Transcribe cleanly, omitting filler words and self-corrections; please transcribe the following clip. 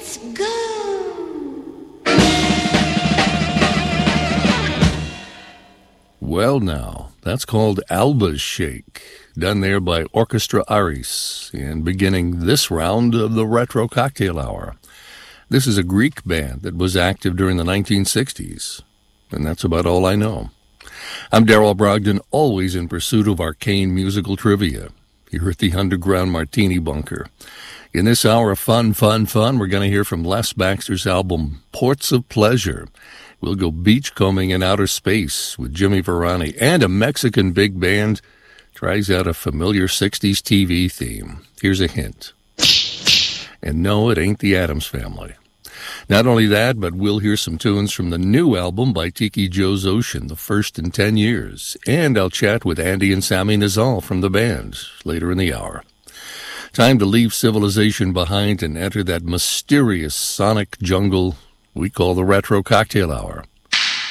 Let's go! Well, now, that's called Alba's Shake, done there by Orchestra Aris, and beginning this round of the Retro Cocktail Hour. This is a Greek band that was active during the 1960s, and that's about all I know. I'm Darrell Brogdon, always in pursuit of arcane musical trivia, here at the Underground Martini Bunker. In this hour of fun, we're going to hear from Les Baxter's album, Ports of Pleasure. We'll go beachcombing in outer space with Jimmy Varani, and a Mexican big band tries out a familiar 60s TV theme. Here's a hint. And no, it ain't the Addams Family. Not only that, but we'll hear some tunes from the new album by Tiki Joe's Ocean, the first in 10 years. And I'll chat with Andy and Sammy Nizal from the band later in the hour. Time to leave civilization behind and enter that mysterious sonic jungle we call the Retro Cocktail Hour.